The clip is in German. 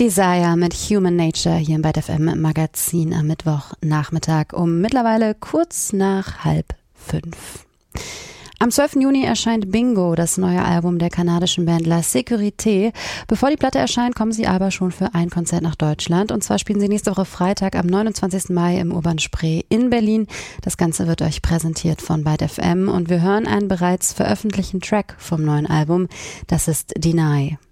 Desire mit Human Nature hier im Byte FM Magazin am Mittwochnachmittag um mittlerweile kurz nach 4:30. Am 12. Juni erscheint Bingo, das neue Album der kanadischen Band La Sécurité. Bevor die Platte erscheint, kommen sie aber schon für ein Konzert nach Deutschland. Und zwar spielen sie nächste Woche Freitag am 29. Mai im Urban Spree in Berlin. Das Ganze wird euch präsentiert von Byte FM und wir hören einen bereits veröffentlichten Track vom neuen Album. Das ist Deny.